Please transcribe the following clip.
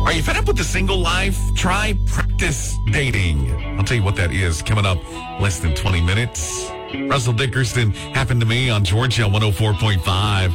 Are you fed up with the single life? Try practice dating. I'll tell you what that is coming up less than 20 minutes. Russell Dickerson happened to me on Georgia 104.5.